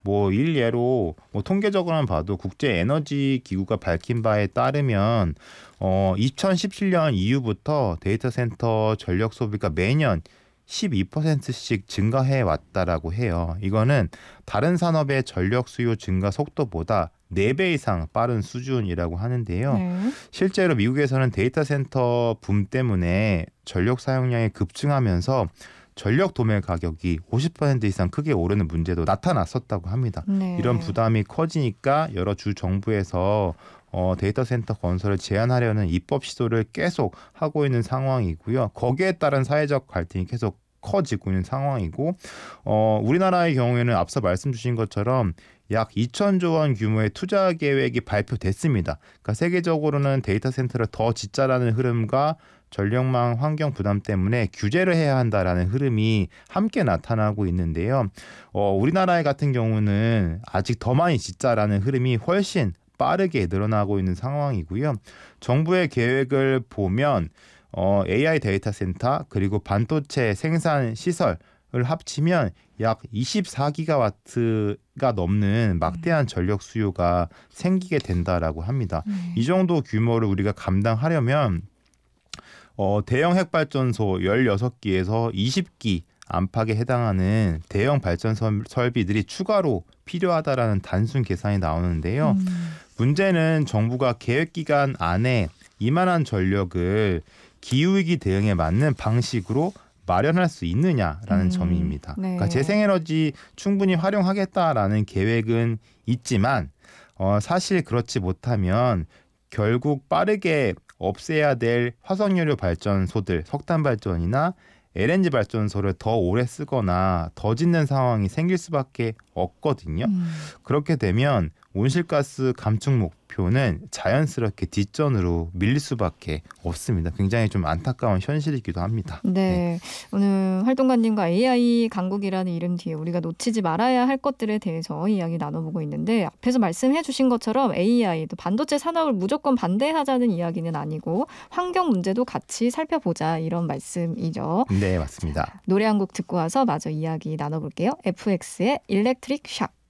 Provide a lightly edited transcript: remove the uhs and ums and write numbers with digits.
뭐 일례로 뭐 통계적으로만 봐도 국제에너지기구가 밝힌 바에 따르면 2017년 이후부터 데이터 센터 전력 소비가 매년 12%씩 증가해 왔다라고 해요. 이거는 다른 산업의 전력 수요 증가 속도보다 4배 이상 빠른 수준이라고 하는데요. 네. 실제로 미국에서는 데이터 센터 붐 때문에 전력 사용량이 급증하면서 전력 도매 가격이 50% 이상 크게 오르는 문제도 나타났었다고 합니다. 네. 이런 부담이 커지니까 여러 주 정부에서 데이터 센터 건설을 제한하려는 입법 시도를 계속 하고 있는 상황이고요. 거기에 따른 사회적 갈등이 계속 커지고 있는 상황이고 우리나라의 경우에는 앞서 말씀 주신 것처럼 약 2천조 원 규모의 투자 계획이 발표됐습니다. 그러니까 세계적으로는 데이터 센터를 더 짓자라는 흐름과 전력망 환경 부담 때문에 규제를 해야 한다라는 흐름이 함께 나타나고 있는데요. 우리나라 같은 경우는 아직 더 많이 짓자라는 흐름이 훨씬 빠르게 늘어나고 있는 상황이고요. 정부의 계획을 보면 AI 데이터 센터 그리고 반도체 생산 시설을 합치면 약 24기가와트가 넘는 막대한 전력 수요가 생기게 된다라고 합니다. 이 정도 규모를 우리가 감당하려면 대형 핵발전소 16기에서 20기 안팎에 해당하는 대형 발전 설비들이 추가로 필요하다라는 단순 계산이 나오는데요. 문제는 정부가 계획 기간 안에 이만한 전력을 기후위기 대응에 맞는 방식으로 마련할 수 있느냐라는 점입니다. 네. 그러니까 재생에너지 충분히 활용하겠다라는 계획은 있지만 사실 그렇지 못하면 결국 빠르게 없애야 될 화석연료 발전소들, 석탄 발전이나 LNG 발전소를 더 오래 쓰거나 더 짓는 상황이 생길 수밖에 없거든요. 그렇게 되면 온실가스 감축 목표는 자연스럽게 뒷전으로 밀릴 수밖에 없습니다. 굉장히 좀 안타까운 현실이기도 합니다. 네. 오늘 활동가님과 AI 강국이라는 이름 뒤에 우리가 놓치지 말아야 할 것들에 대해서 이야기 나눠보고 있는데 앞에서 말씀해 주신 것처럼 AI, 또 반도체 산업을 무조건 반대하자는 이야기는 아니고 환경 문제도 같이 살펴보자 이런 말씀이죠. 네, 맞습니다. 노래 한 곡 듣고 와서 마저 이야기 나눠볼게요. FX의 일렉트릭 샥.